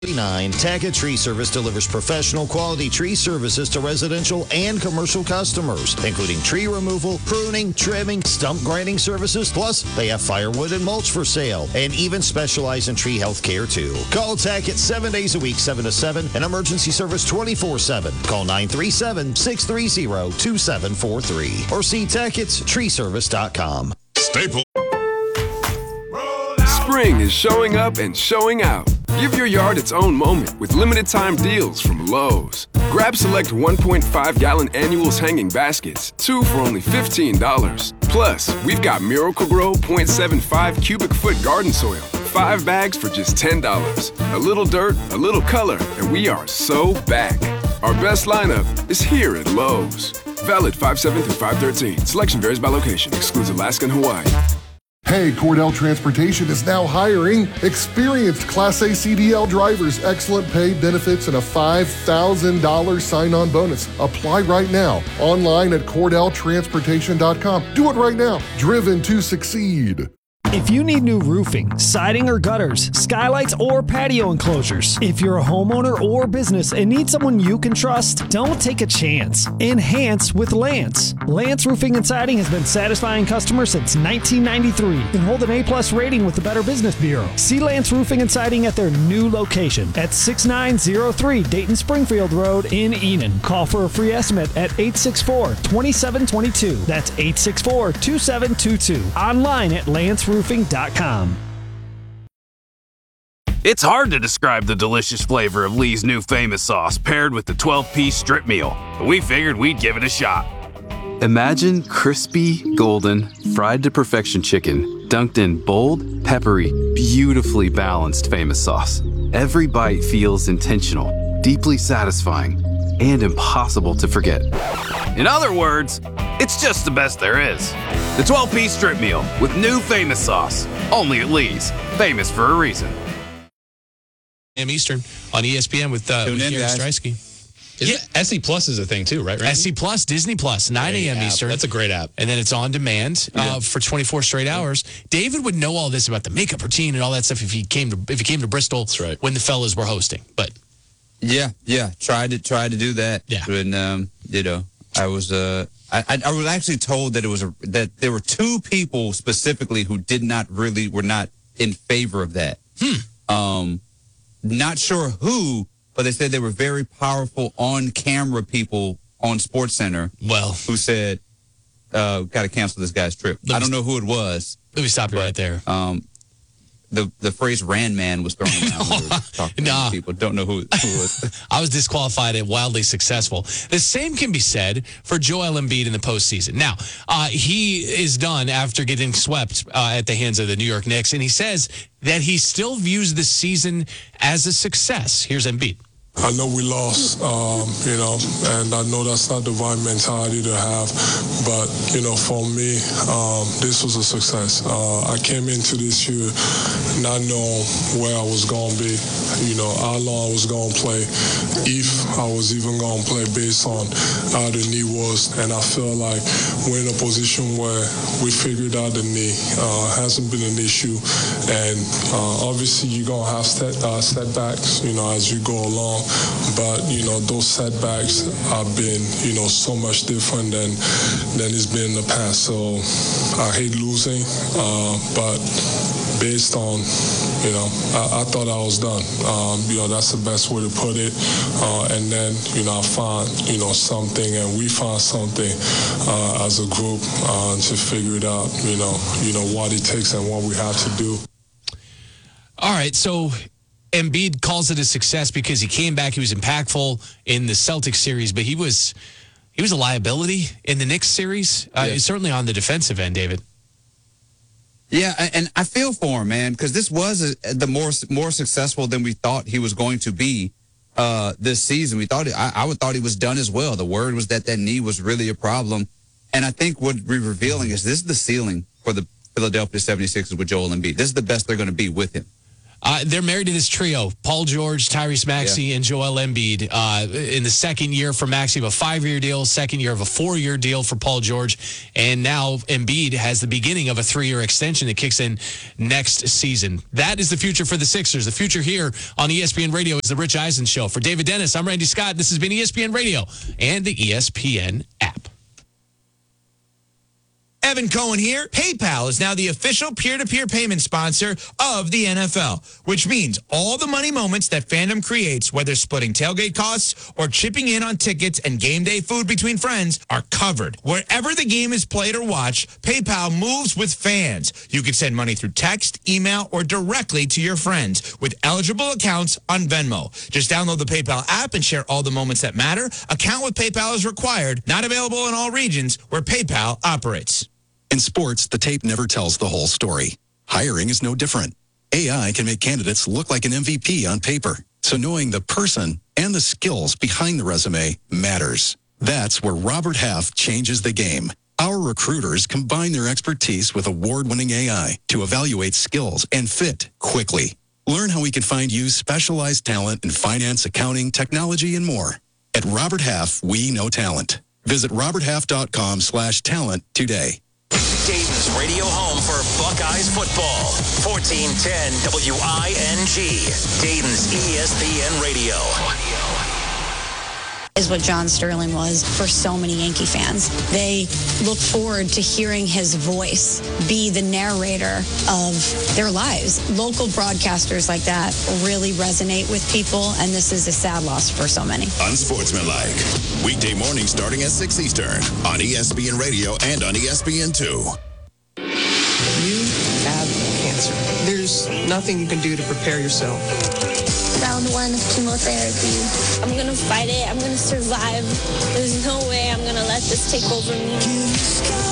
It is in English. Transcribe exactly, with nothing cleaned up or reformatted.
Nine Tackett Tree Service delivers professional quality tree services to residential and commercial customers, including tree removal, pruning, trimming, stump grinding services. Plus, they have firewood and mulch for sale, and even specialize in tree health care too. Call Tackett seven days a week, seven to seven, and emergency service twenty-four seven. Call nine three seven, six three zero, two seven four three or see Tackett's Tree Service dot com. Staple. Spring is showing up and showing out. Give your yard its own moment with limited time deals from Lowe's. Grab select one point five gallon annuals hanging baskets, two for only fifteen dollars. Plus, we've got Miracle-Gro point seven five cubic foot garden soil, five bags for just ten dollars. A little dirt, a little color, and we are so back. Our best lineup is here at Lowe's. Valid five seven through five thirteen. Selection varies by location. Excludes Alaska and Hawaii. Hey, Cordell Transportation is now hiring experienced Class A C D L drivers, excellent pay, benefits, and a five thousand dollars sign-on bonus. Apply right now, online at Cordell Transportation dot com. Do it right now. Driven to succeed. If you need new roofing, siding or gutters, skylights or patio enclosures, if you're a homeowner or business and need someone you can trust, don't take a chance. Enhance with Lance. Lance Roofing and Siding has been satisfying customers since nineteen ninety-three and hold an A-plus rating with the Better Business Bureau. See Lance Roofing and Siding at their new location at six nine zero three Dayton Springfield Road in Enon. Call for a free estimate at eight six four, two seven two two. That's eight six four, two seven two two. Online at lance roofing dot com. It's hard to describe the delicious flavor of Lee's new famous sauce paired with the twelve-piece strip meal, but we figured we'd give it a shot. Imagine crispy, golden, fried to perfection chicken dunked in bold, peppery, beautifully balanced famous sauce. Every bite feels intentional, deeply satisfying, and impossible to forget. In other words, it's just the best there is. The twelve-piece strip meal with new famous sauce. Only at Lee's. Famous for a reason. Eastern on E S P N with, uh, with Gary Streisky. Yeah, S E Plus is a thing too, right? Randy? S E Plus, Disney Plus, nine a.m. Eastern. That's a great app. And then it's on demand yeah. uh, for twenty-four straight hours. David would know all this about the makeup routine and all that stuff if he came to if he came to Bristol That's right. when the fellas were hosting. But yeah, yeah, tried to try to do that. Yeah, and um, you know, I was uh, I I was actually told that it was a that there were two people specifically who did not really were not in favor of that. Hmm. Um, not sure who. But they said they were very powerful on-camera people on SportsCenter. Well, who said, uh, "Got to cancel this guy's trip." I don't know who it was. Let me stop you right there. Um, the the phrase "Ran Man" was thrown around. when we were talking nah. to people don't know who, who it was. I was disqualified and wildly successful. The same can be said for Joel Embiid in the postseason. Now, uh, he is done after getting swept uh, at the hands of the New York Knicks, and he says that he still views the season as a success. Here's Embiid. I know we lost, um, you know, and I know that's not the right mentality to have. But, you know, for me, um, this was a success. Uh, I came into this year not knowing where I was going to be, you know, how long I was going to play, if I was even going to play based on how the knee was. And I feel like we're in a position where we figured out the knee. Uh, hasn't been an issue. And uh, obviously you're going to have set, uh, setbacks, you know, as you go along. But, you know, those setbacks have been, you know, so much different than than it's been in the past. So I hate losing, uh, but based on, you know, I, I thought I was done. Um, you know, that's the best way to put it. Uh, and then, you know, I found, you know, something, and we found something uh, as a group uh, to figure it out, you know, you know, what it takes and what we have to do. All right, so Embiid calls it a success because he came back. He was impactful in the Celtics series, but he was he was a liability in the Knicks series, uh, yeah. certainly on the defensive end, David. Yeah, and I feel for him, man, because this was a, the more more successful than we thought he was going to be uh, this season. We thought I, I would thought he was done as well. The word was that that knee was really a problem, and I think what we're revealing is this is the ceiling for the Philadelphia seventy-sixers with Joel Embiid. This is the best they're going to be with him. Uh, they're married to this trio, Paul George, Tyrese Maxey, yeah. and Joel Embiid. Uh, in the second year for Maxey of a five-year deal, second year of a four-year deal for Paul George, and now Embiid has the beginning of a three-year extension that kicks in next season. That is the future for the Sixers. The future here on E S P N Radio is the Rich Eisen Show. For David Dennis, I'm Randy Scott. This has been E S P N Radio and the E S P N app. Evan Cohen here. PayPal is now the official peer-to-peer payment sponsor of the N F L, which means all the money moments that fandom creates, whether splitting tailgate costs or chipping in on tickets and game day food between friends, are covered. Wherever the game is played or watched, PayPal moves with fans. You can send money through text, email, or directly to your friends with eligible accounts on Venmo. Just download the PayPal app and share all the moments that matter. Account with PayPal is required. Not available in all regions where PayPal operates. In sports, the tape never tells the whole story. Hiring is no different. A I can make candidates look like an M V P on paper. So knowing the person and the skills behind the resume matters. That's where Robert Half changes the game. Our recruiters combine their expertise with award-winning A I to evaluate skills and fit quickly. Learn how we can find you specialized talent in finance, accounting, technology, and more. At Robert Half, we know talent. Visit roberthalf.com slash talent today. Dayton's radio home for Buckeyes football. fourteen ten W I N G. Dayton's E S P N Radio. Is what John Sterling was for so many Yankee fans. They look forward to hearing his voice be the narrator of their lives. Local broadcasters like that really resonate with people, and this is a sad loss for so many. Unsportsmanlike. Weekday morning starting at six Eastern on E S P N Radio and on E S P N two. You have cancer. There's nothing you can do to prepare yourself. Round one of chemotherapy. I'm gonna fight it. I'm gonna survive. There's no way I'm gonna let this take over me.